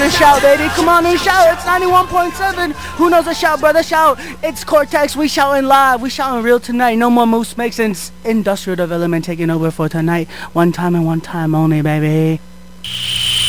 Shout, baby, come on and shout. It's 91.7. Who knows a shout, brother? Shout. It's Cortex. We shouting live. We shouting real tonight. No more Moose Mix and Industrial Development taking over for tonight. One time and one time only, baby.